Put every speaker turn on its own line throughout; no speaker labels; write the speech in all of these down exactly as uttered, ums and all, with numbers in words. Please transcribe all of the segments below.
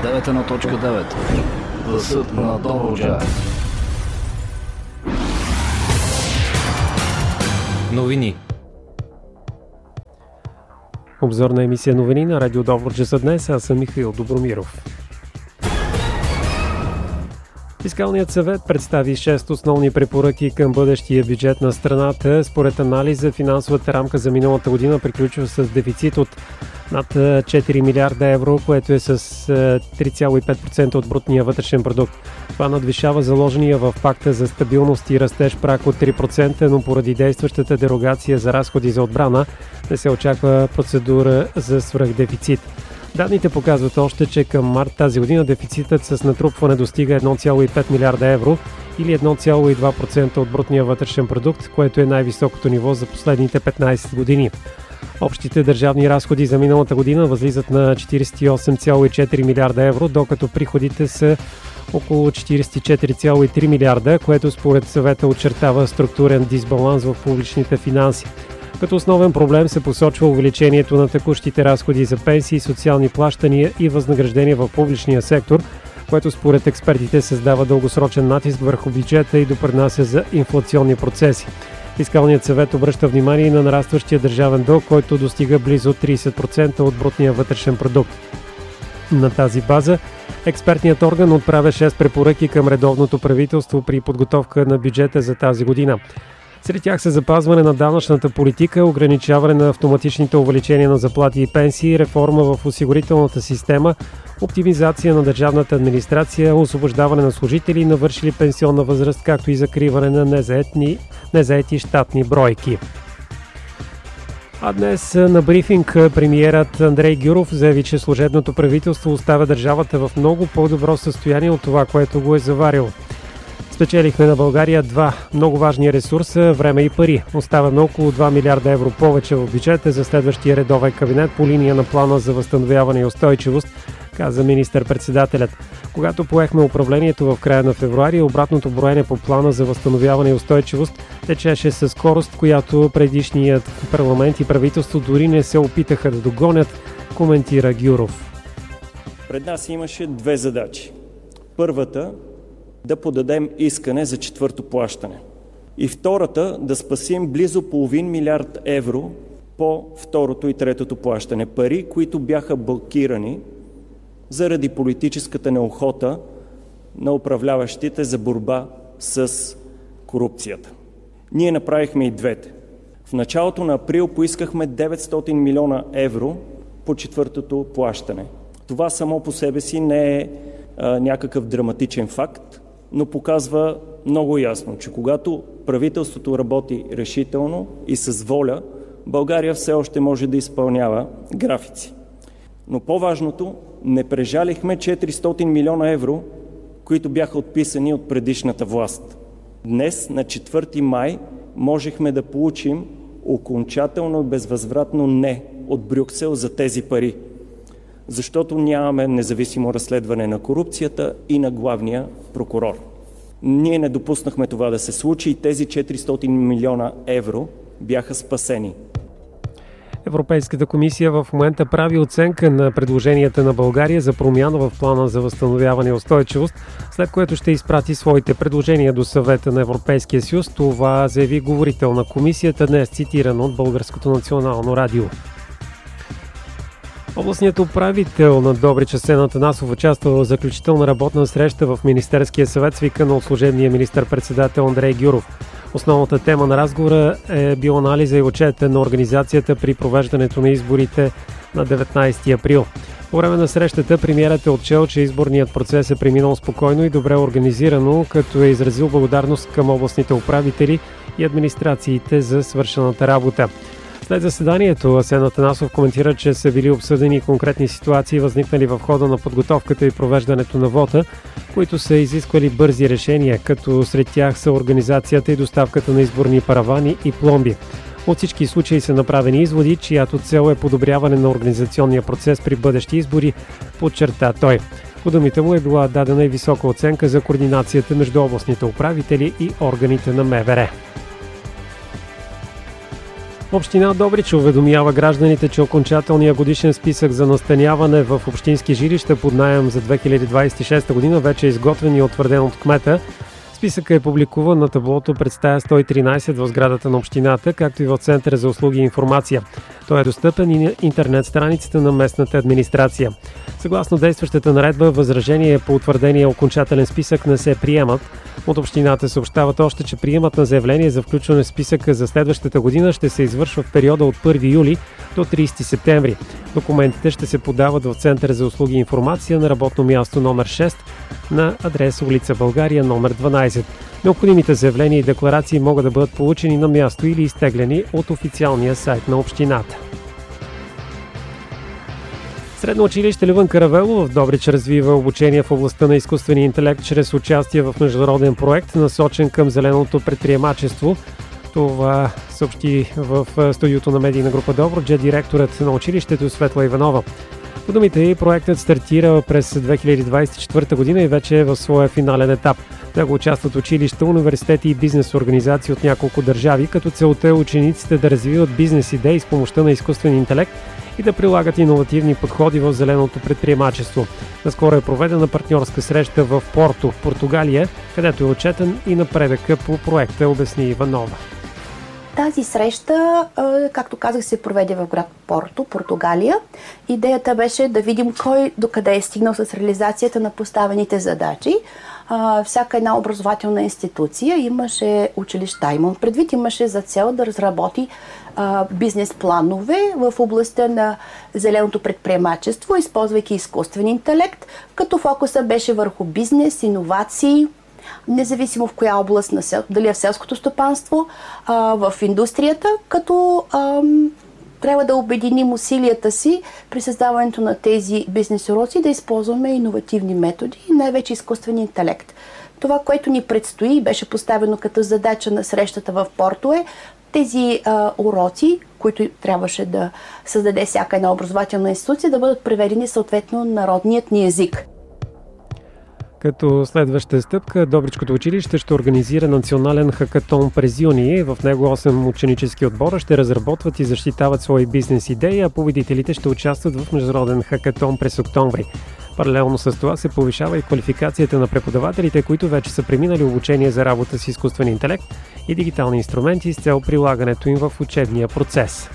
девет едно точка девет. Гласът на Добруджа.
Новини.
Обзорна емисия новини на Радио Добруджа за днес. Аз съм Михаил Добромиров. Фискалният съвет представи шест основни препоръки към бъдещия бюджет на страната. Според анализа, финансовата рамка за миналата година приключва с дефицит от над четири милиарда евро, което е с три цяло и пет процента от брутния вътрешен продукт. Това надвишава заложения в пакта за стабилност и растеж праг от три процента, но поради действащата дерогация за разходи за отбрана не се очаква процедура за свръхдефицит. Данните показват още, че към март тази година дефицитът с натрупване достига едно цяло и пет милиарда евро или едно цяло и два процента от брутния вътрешен продукт, което е най-високото ниво за последните петнайсет години. Общите държавни разходи за миналата година възлизат на четирийсет и осем цяло и четири милиарда евро, докато приходите са около четирийсет и четири цяло и три милиарда, което според съвета очертава структурен дисбаланс в публичните финанси. Като основен проблем се посочва увеличението на текущите разходи за пенсии, социални плащания и възнаграждения в публичния сектор, което според експертите създава дългосрочен натиск върху бюджета и допринася за инфлационни процеси. Фискалният съвет обръща внимание на нарастващия държавен дълг, който достига близо трийсет процента от брутния вътрешен продукт. На тази база експертният орган отправя шест препоръки към редовното правителство при подготовка на бюджета за тази година. Сред тях са запазване на данъчната политика, ограничаване на автоматичните увеличения на заплати и пенсии, реформа в осигурителната система, оптимизация на държавната администрация, освобождаване на служители, навършили пенсионна възраст, както и закриване на незаетни, незаети щатни бройки. А днес на брифинг премиерът Андрей Гюров заяви, че служебното правителство оставя държавата в много по-добро състояние от това, което го е заварило. Спечелихме на България два много важни ресурса – време и пари. Оставаме около два милиарда евро повече в бюджета за следващия редовен кабинет по линия на плана за възстановяване и устойчивост, каза министър-председателят. Когато поехме управлението в края на февруари, обратното броене по плана за възстановяване и устойчивост течеше със скорост, която предишният парламент и правителство дори не се опитаха да догонят, коментира Гюров.
Пред нас имаше две задачи. Първата – да подадем искане за четвърто плащане. И втората – да спасим близо половин милиард евро по второто и третото плащане. Пари, които бяха блокирани заради политическата неохота на управляващите за борба с корупцията. Ние направихме и двете. В началото на април поискахме деветстотин милиона евро по четвъртото плащане. Това само по себе си не е а, някакъв драматичен факт, но показва много ясно, че когато правителството работи решително и с воля, България все още може да изпълнява графици. Но по-важното, не прежалихме четиристотин милиона евро, които бяха отписани от предишната власт. Днес, на четвърти май, можехме да получим окончателно и безвъзвратно не от Брюксел за тези пари, защото нямаме независимо разследване на корупцията и на главния прокурор. Ние не допуснахме това да се случи и тези четиристотин милиона евро бяха спасени.
Европейската комисия в момента прави оценка на предложенията на България за промяна в плана за възстановяване и устойчивост, след което ще изпрати своите предложения до Съвета на Европейския съюз. Това заяви говорител на комисията, днес цитиран от Българското национално радио. Областният управител на Добрич Асен Атанасов участва в заключителна работна среща в Министерския съвет, свикана от служебния министър-председател Андрей Гюров. Основната тема на разговора е бил анализа и отчета на организацията при провеждането на изборите на деветнайсети април. По време на срещата премиерът е отчел, че изборният процес е преминал спокойно и добре организирано, като е изразил благодарност към областните управители и администрациите за свършената работа. След заседанието Асен Атанасов коментира, че са били обсъдени конкретни ситуации, възникнали в хода на подготовката и провеждането на вота, които са изисквали бързи решения, като сред тях са организацията и доставката на изборни паравани и пломби. От всички случаи са направени изводи, чиято цел е подобряване на организационния процес при бъдещи избори, подчерта той. По думите му е била дадена и висока оценка за координацията между областните управители и органите на МВР. Община Добрич уведомява гражданите, че окончателният годишен списък за настаняване в общински жилища под наем за две хиляди двадесет и шеста година вече е изготвен и утвърден от кмета. Списъкът е публикуван на таблото пред стая сто и тринадесет в сградата на общината, както и в Центъра за услуги и информация. Той е достъпен и на интернет страницата на местната администрация. Съгласно действащата наредба, възражения по утвърдения окончателен списък не се приемат. От общината съобщават още, че приемат на заявление за включване в списъка за следващата година ще се извършва в периода от първи юли до тридесети септември. Документите ще се подават в Центъра за услуги и информация на работно място номер шест на адрес улица България номер дванадесет. Необходимите заявления и декларации могат да бъдат получени на място или изтеглени от официалния сайт на общината. Средно училище Любен Каравелов в Добрич развива обучение в областта на изкуствения интелект чрез участие в международен проект, насочен към зеленото предприемачество. Това съобщи в студиото на медийна група Добруджа директорът на училището Светла Иванова. По думите ѝ, проектът стартира през две хиляди двадесет и четвърта година и вече е в своя финален етап. В него участват училища, университети и бизнес организации от няколко държави, като целта е учениците да развиват бизнес идеи с помощта на изкуствен интелект и да прилагат иновативни подходи в зеленото предприемачество. Наскоро е проведена партньорска среща в Порто, Португалия, където е отчетен и напредъка по проекта, обясни Иванова.
Тази среща, както казах, се проведе в град Порто, Португалия. Идеята беше да видим кой докъде е стигнал с реализацията на поставените задачи. Всяка една образователна институция имаше училища, имам предвид, имаше за цел да разработи бизнес планове в областта на зеленото предприемачество, използвайки изкуствен интелект, като фокуса беше върху бизнес, иновации, независимо в коя област, на сел, дали е в селското стопанство, а, в индустрията, като а, трябва да обединим усилията си при създаването на тези бизнес уроци, да използваме иновативни методи и най-вече изкуствен интелект. Това, което ни предстои, беше поставено като задача на срещата в Порто е тези а, уроци, които трябваше да създаде всяка една образователна институция, да бъдат преведени съответно народният ни език.
Като следваща стъпка, Добричкото училище ще организира национален хакатон през юни. В него осем ученически отбора ще разработват и защитават свои бизнес идеи, а победителите ще участват в международен хакатон през октомври. Паралелно с това се повишава и квалификацията на преподавателите, които вече са преминали обучение за работа с изкуствен интелект и дигитални инструменти с цел прилагането им в учебния процес.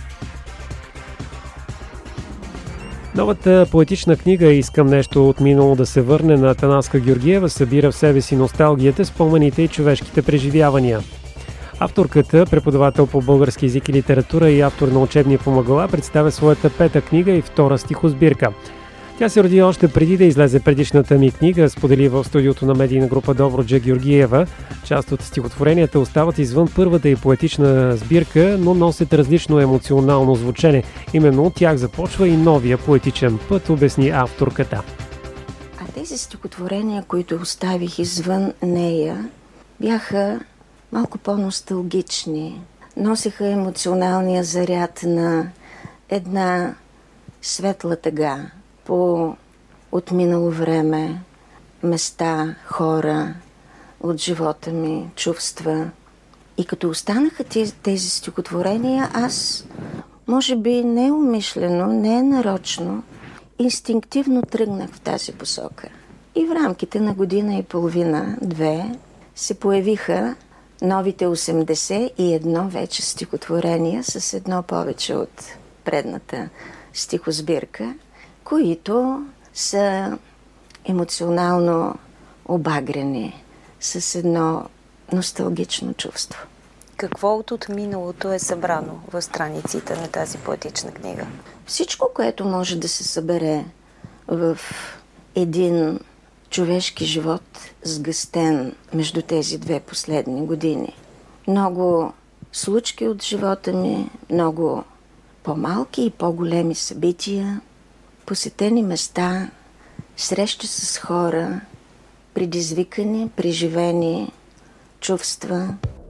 Новата поетична книга "Искам нещо от минало да се върне" на Атанаска Георгиева събира в себе си носталгията, спомените и човешките преживявания. Авторката, преподавател по български език и литература и автор на учебни помагала, представя своята пета книга и втора стихосбирка. Тя се роди още преди да излезе предишната ми книга, сподели в студиото на медийна група Добруджа Георгиева. Част от стихотворенията остават извън първата и поетична сбирка, но носят различно емоционално звучене. Именно от тях започва и новия поетичен път, обясни авторката.
А тези стихотворения, които оставих извън нея, бяха малко по-носталгични. Носеха емоционалния заряд на една светла тъга по отминало време, места, хора от живота ми, чувства. И като останаха тези, тези стихотворения, аз, може би неумишлено, не нарочно, инстинктивно тръгнах в тази посока. И в рамките на година и половина, две, се появиха новите осемдесет и едно вече стихотворения с едно повече от предната стихосбирка, които са емоционално обагрени с едно носталгично чувство.
Какво от отминалото е събрано в страниците на тази поетична книга?
Всичко, което може да се събере в един човешки живот, сгъстен между тези две последни години. Много случки от живота ми, много по-малки и по-големи събития, посетени места, срещи с хора, предизвикани, преживени чувства.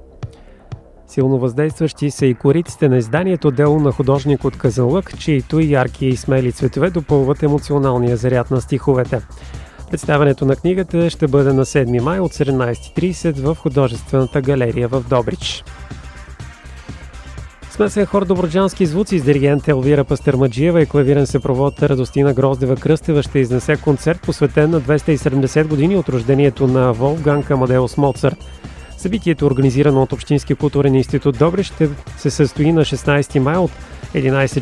Силно въздействащи са и кориците на изданието "Дело на художник от Казанлък", чието ярки и смели цветове допълват емоционалния заряд на стиховете. Представянето на книгата ще бъде на седми май от седемнадесет и тридесет в художествената галерия в Добрич. Смесен хор добруджански звуци с диригент Елвира Пастърмаджиева и клавирен съпровод Радостина Гроздева Кръстева ще изнесе концерт, посветен на двеста и седемдесет години от рождението на Волфганг Амадеус Моцарт. Събитието, организирано от Общински културен институт Добрич, ще се състои на шестнадесети май от единадесет